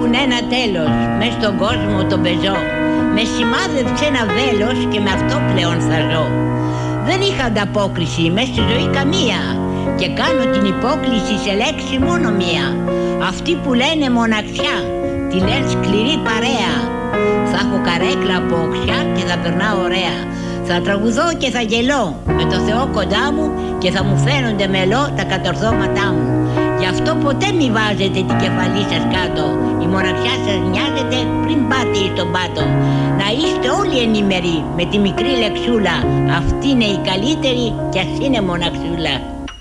έχουν ένα τέλος, μες στον κόσμο τον πεζό. Με σημάδεψε ένα βέλος και με αυτό πλέον θα ζω. Δεν είχα ανταπόκριση μες στη ζωή καμία και κάνω την υπόκληση σε λέξη μόνο μία. Αυτοί που λένε μοναξιά, τη λένε σκληρή παρέα. Θα έχω καρέκλα από οξιά και θα περνάω ωραία. Θα τραγουδώ και θα γελώ με το Θεό κοντά μου και θα μου φαίνονται μελό τα κατορθώματά μου. Γι' αυτό ποτέ μη βάζετε την κεφαλή σας κάτω. Η μοναξιά σας νοιάζεται πριν πάτε στον πάτο. Να είστε όλοι ενήμεροι με τη μικρή λεξούλα. Αυτή είναι η καλύτερη κι ας είναι μοναξούλα.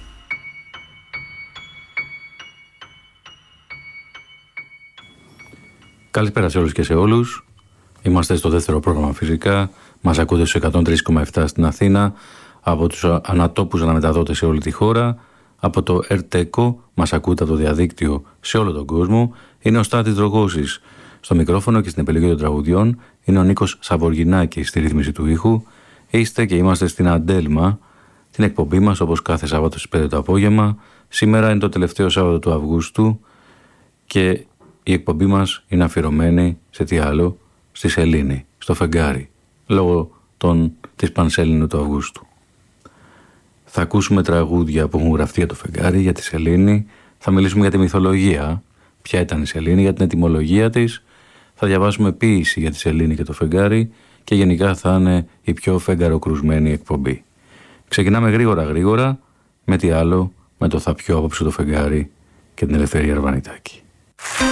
Καλησπέρα σε όλους και σε όλους. Είμαστε στο δεύτερο πρόγραμμα φυσικά. Μας ακούτε στους 103,7 στην Αθήνα, από τους ανατόπους αναμεταδότες σε όλη τη χώρα. Από το ΕΡΤΕΚΟ μας ακούτε από το διαδίκτυο σε όλο τον κόσμο. Είναι ο Στάτης Δρογώσης στο μικρόφωνο και στην επιλογή των τραγουδιών. Είναι ο Νίκος Σαβοργινάκης στη ρύθμιση του ήχου. Είστε και είμαστε στην Αντέλμα, την εκπομπή μας όπως κάθε Σάββατο στις 5 το απόγευμα. Σήμερα είναι το τελευταίο Σάββατο του Αυγούστου και η εκπομπή μας είναι αφιερωμένη σε τι άλλο, στη Σελήνη, στο φεγγάρι, λόγω της Πανσέλινου του Αυγούστου. Θα ακούσουμε τραγούδια που έχουν γραφτεί για το φεγγάρι, για τη Σελήνη. Θα μιλήσουμε για τη μυθολογία, ποια ήταν η Σελήνη, για την ετυμολογία της. Θα διαβάσουμε ποίηση για τη Σελήνη και το φεγγάρι και γενικά θα είναι η πιο φεγγαροκρουσμένη εκπομπή. Ξεκινάμε γρήγορα με τι άλλο, με το θα πιω απόψε το φεγγάρι και την Ελευθερία Αρβανιτάκη.